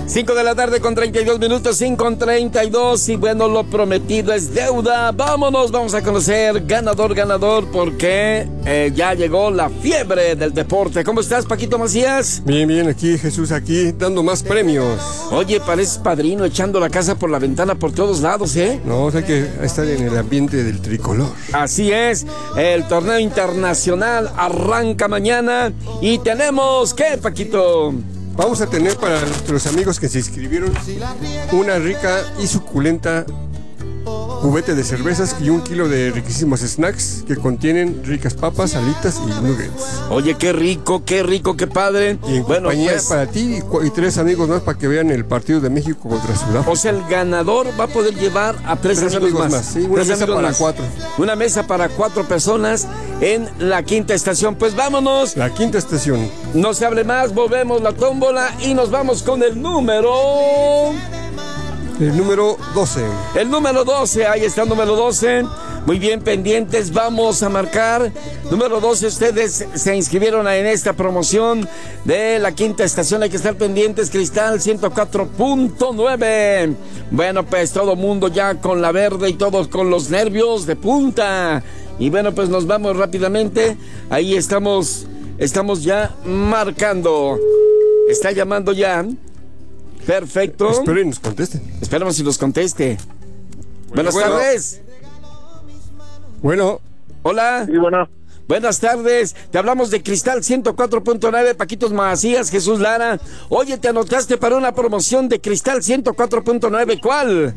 5 de la tarde con 32 minutos, 5:32. Y bueno, lo prometido es deuda. Vámonos, vamos a conocer ganador, porque ya llegó la fiebre del deporte. ¿Cómo estás, Paquito Macías? Bien, aquí, Jesús, aquí, dando más premios. Oye, pareces padrino, echando la casa por la ventana por todos lados, ¿eh? No, o sea que estar en el ambiente del tricolor. Así es, el torneo internacional arranca mañana. Y tenemos, ¿qué, Paquito? Vamos a tener para nuestros amigos que se inscribieron una rica y suculenta cubete de cervezas y 1 kilo de riquísimos snacks que contienen ricas papas, alitas y nuggets. Oye, qué rico, qué padre. Y en compañía para ti y 3 amigos más para que vean el partido de México contra Sudáfrica. O sea, el ganador va a poder llevar a 3 amigos más. Sí, una mesa para 4. Una mesa para 4 personas en la quinta estación. Pues vámonos. La quinta estación. No se hable más, volvemos la tómbola y nos vamos con el número... El número 12. El número 12, ahí está el número 12. Muy bien, pendientes, vamos a marcar. Número 12, ustedes se inscribieron en esta promoción de la quinta estación. Hay que estar pendientes, Cristal 104.9. Bueno, pues todo mundo ya con la verde y todos con los nervios de punta. Y bueno, pues nos vamos rápidamente. Ahí estamos ya marcando. Está llamando ya. Perfecto. Espero y nos contesten. Esperamos si nos conteste. Buenas tardes. Bueno. Hola. Sí, bueno. Buenas tardes. Te hablamos de Cristal 104.9, Paquitos Macías, Jesús Lara. Oye, te anotaste para una promoción de Cristal 104.9. ¿Cuál?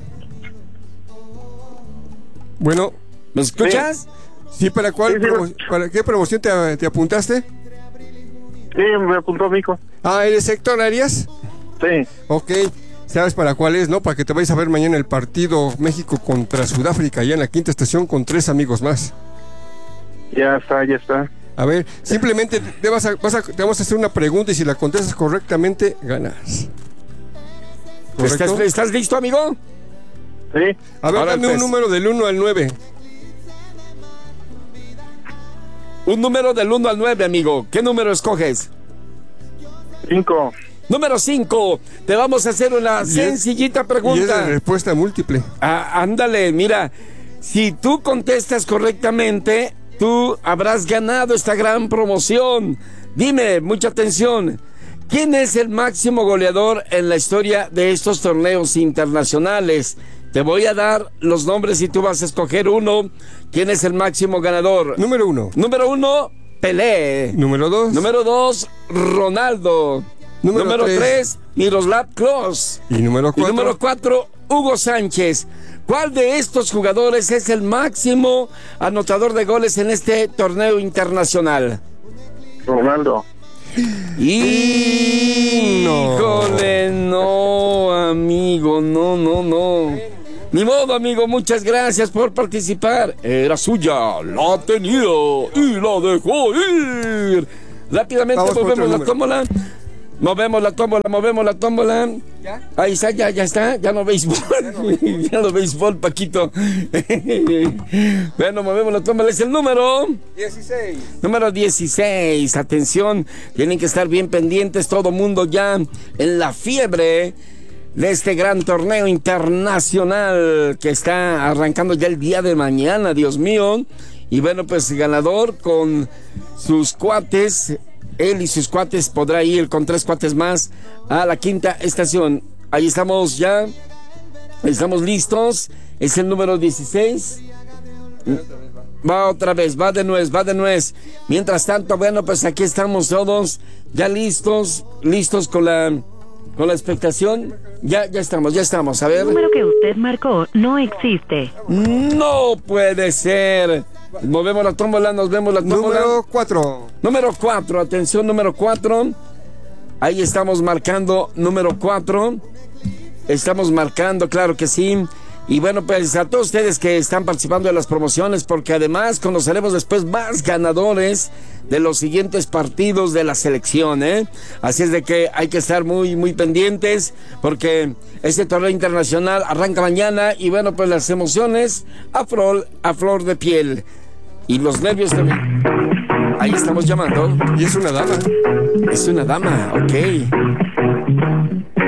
Bueno. ¿Me escuchas? Sí, ¿para cuál? Sí. ¿Para qué promoción te apuntaste? Sí, me apuntó mi hijo. ¿Eres Héctor Arias? Sí. Ok, ¿sabes para cuál es, no? Para que te vayas a ver mañana el partido México contra Sudáfrica, allá en la quinta estación con 3 amigos más. Ya está. A ver, simplemente te vamos a hacer una pregunta y si la contestas correctamente, ganas. ¿Estás listo, amigo? Sí. A ver, dame un número del 1 al 9. Un número del 1 al 9, amigo. ¿Qué número escoges? 5. Número 5, te vamos a hacer una sencillita pregunta. Y es de respuesta múltiple. Ándale, mira, si tú contestas correctamente, tú habrás ganado esta gran promoción. Dime, mucha atención, ¿quién es el máximo goleador en la historia de estos torneos internacionales? Te voy a dar los nombres y tú vas a escoger uno. ¿Quién es el máximo ganador? Número 1. Número 1, Pelé. Número 2. Número 2, Ronaldo. Número 3, Miroslav Klose. Y número 4. Y número 4, Hugo Sánchez. ¿Cuál de estos jugadores es el máximo anotador de goles en este torneo internacional? Ronaldo. Híjole, no, amigo, no. Ni modo, amigo, muchas gracias por participar. Era suya, la ha tenido y la dejó ir. Rápidamente movemos la tómbola. Movemos la tómbola. ¿Ya? Ahí está, ya está. Ya no béisbol. Ya no béisbol, Paquito. Bueno, movemos la tómbola. Es el número 16. Número 16. Atención, tienen que estar bien pendientes. Todo mundo ya en la fiebre de este gran torneo internacional que está arrancando ya el día de mañana, Dios mío. Y bueno, pues ganador con sus cuates. Él y sus cuates podrá ir con 3 cuates más a la quinta estación. Ahí estamos ya. Estamos listos. Es el número 16. Va otra vez, va de nuez. Mientras tanto, bueno, pues aquí estamos todos ya listos con la expectación. Ya estamos. A ver. El número que usted marcó no existe. No puede ser. Movemos la tómbola, nos vemos la tómbola. Número 4, atención, número 4. Ahí estamos marcando número 4. Estamos marcando, claro que sí. Y bueno, pues a todos ustedes que están participando de las promociones, porque además conoceremos después más ganadores de los siguientes partidos de la selección, ¿eh? Así es de que hay que estar muy, muy pendientes, porque este torneo internacional arranca mañana y bueno, pues las emociones a flor de piel. Y los nervios también. Ahí estamos llamando. Y es una dama. Es una dama, ok.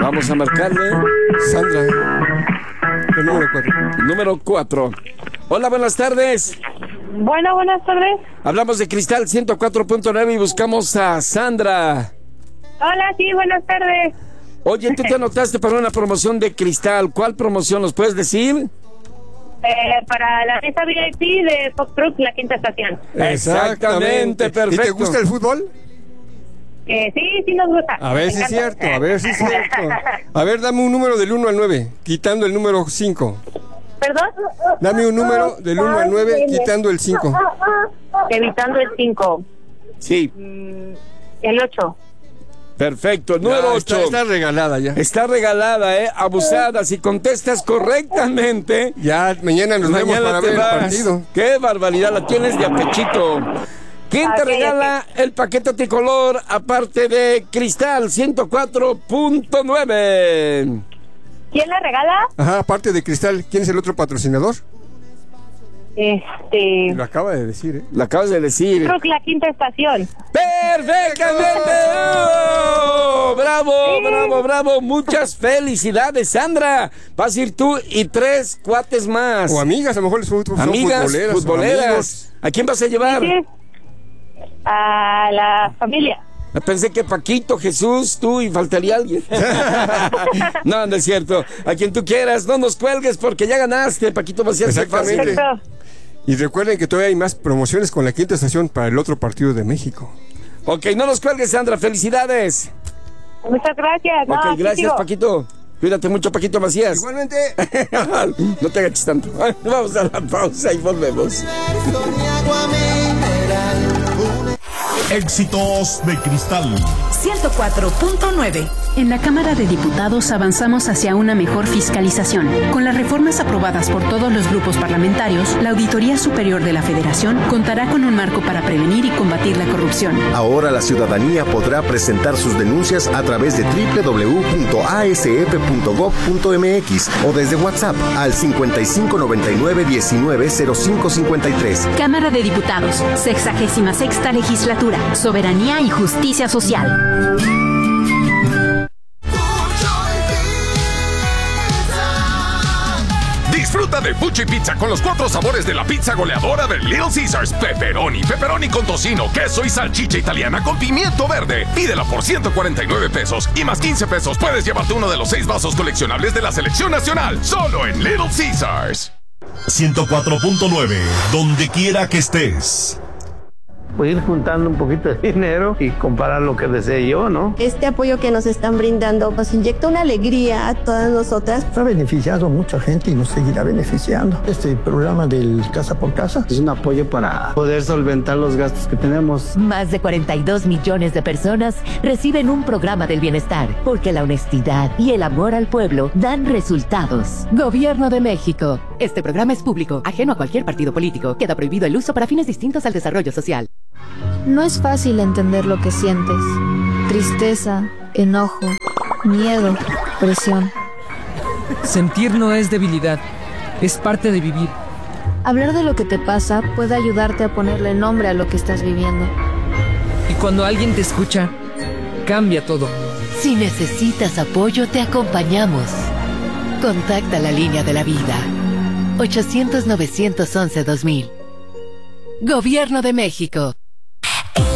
Vamos a marcarle. Sandra, el número 4. Número 4. Hola, buenas tardes. Bueno, buenas tardes. Hablamos de Cristal 104.9 y buscamos a Sandra. Hola, sí, buenas tardes. Oye, tú te anotaste para una promoción de Cristal. ¿Cuál promoción nos puedes decir? Para la mesa VIP de Fox Truck, la quinta estación. Exactamente, perfecto. ¿Y te gusta el fútbol? Sí nos gusta. A ver si es cierto, a ver si es cierto. A ver, dame un número del 1 al 9, quitando el número 5. ¿Perdón? Dame un número del 1 al 9, quitando el 5. Evitando el 5. Sí. El 8. Perfecto, el número 8. Está regalada ya. Está regalada, abusada. Si contestas correctamente, Ya mañana nos vemos para te ver el vas. partido. Qué barbaridad, la tienes de apechito. ¿Quién te regala el paquete tricolor aparte de Cristal 104.9? ¿Quién la regala? Ajá, aparte de Cristal, ¿quién es el otro patrocinador? Lo acaba de decir, Lo acabas de decir. Truck, la quinta estación. ¡Perfectamente! ¡Oh! ¡Bravo, bravo, bravo! Muchas felicidades, Sandra. Vas a ir tú y 3 cuates más. O amigas, a lo mejor son Amigas, futboleras. futboleras. ¿A quién vas a llevar? Sí. A la familia. Pensé que Paquito, Jesús, tú y faltaría alguien. No, no es cierto. A quien tú quieras, no nos cuelgues porque ya ganaste, Paquito Macías. Exactamente. Perfecto. Y recuerden que todavía hay más promociones con la quinta estación para el otro partido de México. Ok, no nos cuelgues, Sandra. Felicidades. Muchas gracias. Ok, gracias, sigo. Paquito. Cuídate mucho, Paquito Macías. Igualmente. No te agaches tanto. Vamos a la pausa y volvemos. Éxitos de Cristal. 104.9. En la Cámara de Diputados avanzamos hacia una mejor fiscalización. Con las reformas aprobadas por todos los grupos parlamentarios, la Auditoría Superior de la Federación contará con un marco para prevenir y combatir la corrupción. Ahora la ciudadanía podrá presentar sus denuncias a través de www.asf.gov.mx o desde WhatsApp al 5599-190553. Cámara de Diputados, 66ª Legislatura, Soberanía y Justicia Social. Disfruta de Pucci Pizza con los 4 sabores de la pizza goleadora de Little Caesars. Pepperoni, pepperoni con tocino, queso y salchicha italiana con pimiento verde. Pídela por 149 pesos y más 15 pesos puedes llevarte uno de los 6 vasos coleccionables de la selección nacional. Solo en Little Caesars. 104.9, donde quiera que estés. Pues ir juntando un poquito de dinero y comprar lo que desee yo, ¿no? Este apoyo que nos están brindando nos inyecta una alegría a todas nosotras. Ha beneficiado a mucha gente y nos seguirá beneficiando. Este programa del Casa por Casa es un apoyo para poder solventar los gastos que tenemos. Más de 42 millones de personas reciben un programa del bienestar, porque la honestidad y el amor al pueblo dan resultados. Gobierno de México. Este programa es público, ajeno a cualquier partido político. Queda prohibido el uso para fines distintos al desarrollo social. No es fácil entender lo que sientes. Tristeza, enojo, miedo, presión. Sentir no es debilidad, es parte de vivir. Hablar de lo que te pasa puede ayudarte a ponerle nombre a lo que estás viviendo. Y cuando alguien te escucha, cambia todo. Si necesitas apoyo, te acompañamos. Contacta la línea de la vida. 800-911-2000. Gobierno de México.